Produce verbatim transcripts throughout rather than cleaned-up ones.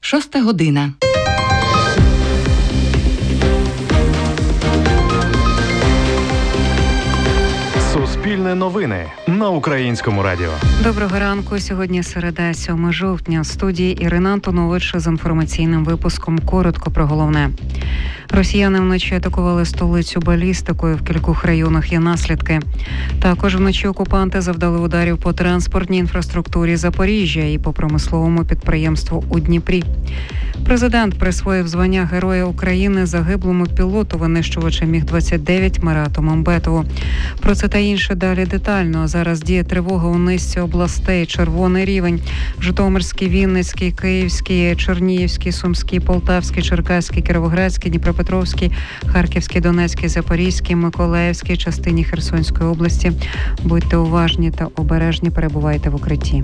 Шоста година. Суспільне новини на Українському радіо. Доброго ранку. Сьогодні середа, сьоме жовтня. В студії Ірина Антонович з інформаційним випуском. Коротко про головне. Росіяни вночі атакували столицю балістикою. В кількох районах є наслідки. Також вночі окупанти завдали ударів по транспортній інфраструктурі Запоріжжя і по промисловому підприємству у Дніпрі. Президент присвоїв звання Героя України загиблому пілоту винищувача Міг двадцять дев'ять Марату Мамбетову. Про це та інше далі детально. Зараз діє тривога у низці областей. Червоний рівень. Житомирський, Вінницький, Київський, Чернігівський, Сумський, Полтавський, Черкаський, Кіровоградський, Дніпропетровський, Харківський, Донецький, Запорізький, Миколаївський, частині Херсонської області. Будьте уважні та обережні, перебувайте в укритті.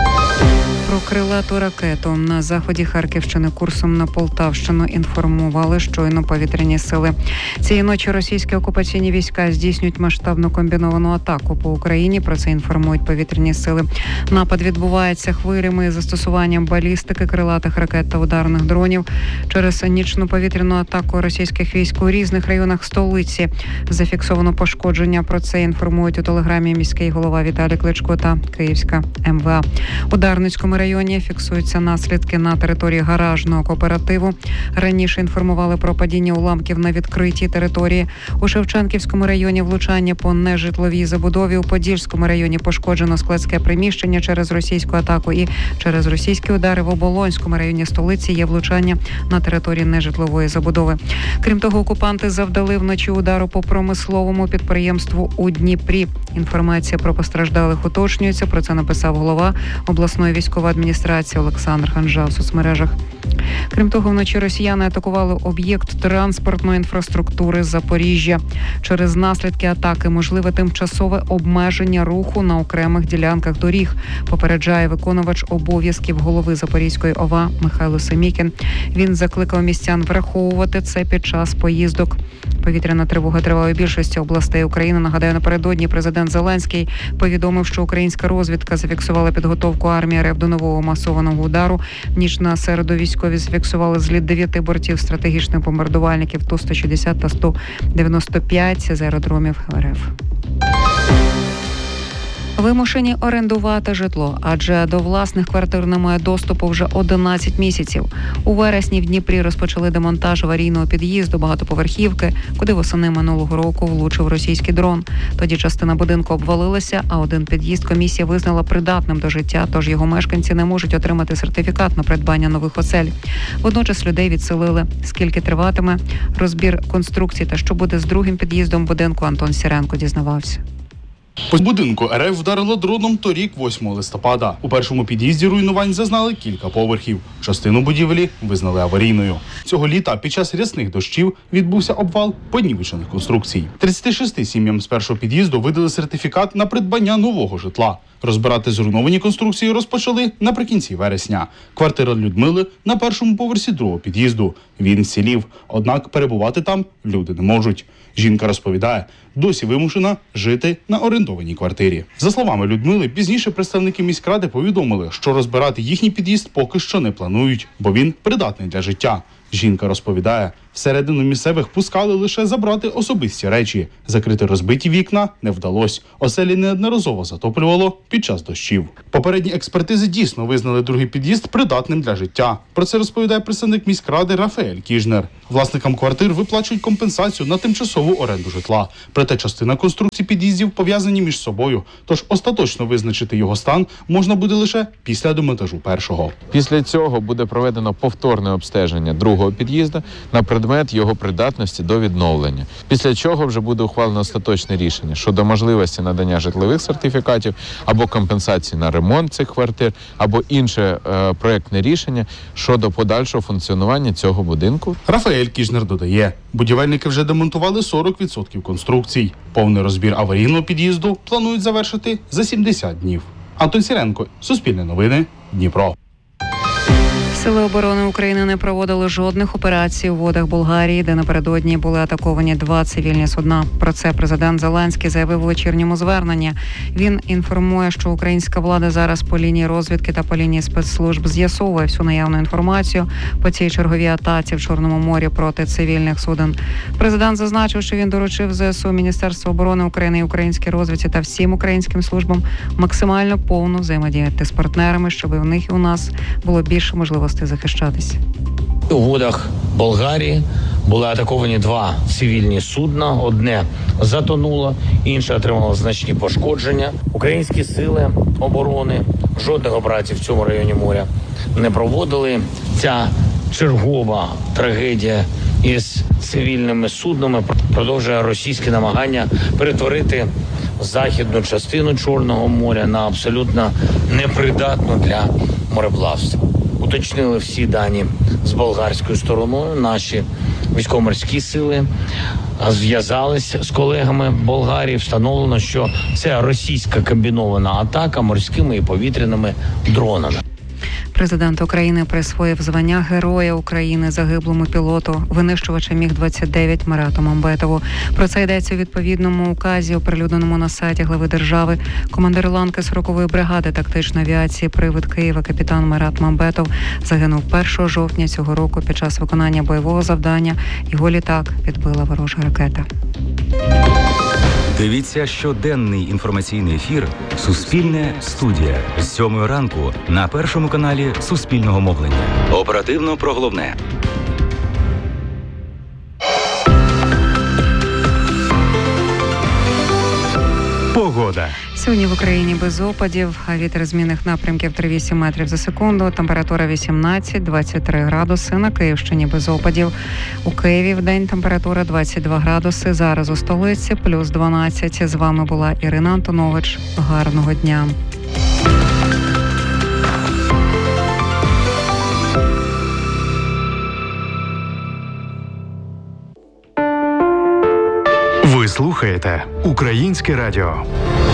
Про крилату ракету на заході Харківщини курсом на Полтавщину інформували щойно повітряні сили. Цієї ночі російські окупаційні війська здійснюють масштабну комбіновану атаку по Україні. Про це інформують повітряні сили. Напад відбувається хвилями із застосуванням балістики, крилатих ракет та ударних дронів. Через нічну повітряну атаку російських військ у різних районах столиці зафіксовано пошкодження. Про це інформують у телеграмі міський голова Віталій Кличко та Київська ем ве а. У Дарницькому районі фіксуються наслідки на території гаражного кооперативу. Раніше інформували про падіння уламків на відкритій території. У Шевченківському районі влучання по нежитловій забудові. У Подільському районі пошкоджено складське приміщення через російську атаку. І через російські удари в Оболонському районі столиці є влучання на території нежитлової забудови. Крім того, окупанти завдали вночі удару по промисловому підприємству у Дніпрі. Інформація про постраждалих уточнюється. Про це написав голова обласної військової адміністрації Олександр Ханжа в соцмережах. Крім того, вночі росіяни атакували об'єкт транспортної інфраструктури Запоріжжя. Через наслідки атаки можливе тимчасове обмеження руху на окремих ділянках доріг, попереджає виконувач обов'язків голови Запорізької ОВА ва Михайло Семікін. Він закликав містян враховувати це під час поїздок. Повітряна тривога триває у більшості областей України. Нагадаю, напередодні президент Зеленський повідомив, що українська розвідка зафіксувала підготовку армії РФ до нового масованого удару. В ніч на середу військові зафіксували зліт дев'яти бортів стратегічних бомбардувальників Ту сто шістдесят та сто дев'яносто п'ять з аеродромів РФ. Вимушені орендувати житло, адже до власних квартир немає доступу вже одинадцять місяців. У вересні в Дніпрі розпочали демонтаж аварійного під'їзду багатоповерхівки, куди восени минулого року влучив російський дрон. Тоді частина будинку обвалилася, а один під'їзд комісія визнала придатним до життя, тож його мешканці не можуть отримати сертифікат на придбання нових осель. Водночас людей відселили. Скільки триватиме розбір конструкцій та що буде з другим під'їздом будинку, Антон Сіренко дізнавався. По будинку РФ вдарило дроном торік, восьмого листопада. У першому під'їзді руйнувань зазнали кілька поверхів. Частину будівлі визнали аварійною. Цього літа під час рясних дощів відбувся обвал понівечених конструкцій. тридцяти шести сім'ям з першого під'їзду видали сертифікат на придбання нового житла. Розбирати зруйновані конструкції розпочали наприкінці вересня. Квартира Людмили на першому поверсі другого під'їзду. Він зцілів, однак перебувати там люди не можуть. Жінка розповідає, досі вимушена жити на орендованій квартирі. За словами Людмили, пізніше представники міськради повідомили, що розбирати їхній під'їзд поки що не планують, бо він придатний для життя. Жінка розповідає, всередину місцевих пускали лише забрати особисті речі. Закрити розбиті вікна не вдалося. Оселі неодноразово затоплювало під час дощів. Попередні експертизи дійсно визнали другий під'їзд придатним для життя. Про це розповідає представник міськради Рафаель Кіжнер. Власникам квартир виплачують компенсацію на тимчасову оренду житла. Проте частина конструкцій під'їздів пов'язані між собою. Тож остаточно визначити його стан можна буде лише після демонтажу першого. Після цього буде проведено повторне обстеження другого під'їзду на предмет його придатності до відновлення. Після чого вже буде ухвалено остаточне рішення щодо можливості надання житлових сертифікатів або компенсації на ремонт цих квартир, або інше е, проєктне рішення щодо подальшого функціонування цього будинку. Рафаель Кіжнер додає, будівельники вже демонтували сорок відсотків конструкцій. Повний розбір аварійного під'їзду планують завершити за сімдесят днів. Антон Сіренко, Суспільне новини, Дніпро. Сили оборони України не проводили жодних операцій у водах Болгарії, де напередодні були атаковані два цивільні судна. Про це президент Зеленський заявив у вечірньому зверненні. Він інформує, що українська влада зараз по лінії розвідки та по лінії спецслужб з'ясовує всю наявну інформацію по цій черговій атаці в Чорному морі проти цивільних суден. Президент зазначив, що він доручив ЗСУ, Міністерству оборони України і українській розвідці та всім українським службам максимально повно взаємодіяти з партнерами, щоб і в них і у нас було більше можливостей захищатися. У водах Болгарії були атаковані два цивільні судна. Одне затонуло, інше отримало значні пошкодження. Українські сили оборони жодних операцій в цьому районі моря не проводили. Ця чергова трагедія із цивільними суднами продовжує російське намагання перетворити західну частину Чорного моря на абсолютно непридатну для мореплавства. Уточнили всі дані з болгарською стороною. Наші військово-морські сили зв'язались з колегами Болгарії. Встановлено, що це російська комбінована атака морськими і повітряними дронами. Президент України присвоїв звання Героя України загиблому пілоту винищувача Міг двадцять дев'ять Марату Мамбетову. Про це йдеться у відповідному указі, оприлюдненому на сайті глави держави. Командир ланки сорокової бригади тактичної авіації «Привид Києва» капітан Марат Мамбетов загинув першого жовтня цього року під час виконання бойового завдання. Його літак підбила ворожа ракета. Дивіться щоденний інформаційний ефір «Суспільне студія» з сьомої ранку на першому каналі Суспільного мовлення. Оперативно про головне. Погода. Сьогодні в Україні без опадів, а вітер змінних напрямків три-вісім метрів за секунду, температура вісімнадцять-двадцять три градуси, на Київщині без опадів. У Києві вдень температура двадцять два градуси, зараз у столиці плюс дванадцять. З вами була Ірина Антонович. Гарного дня. Ви слухаєте Українське радіо.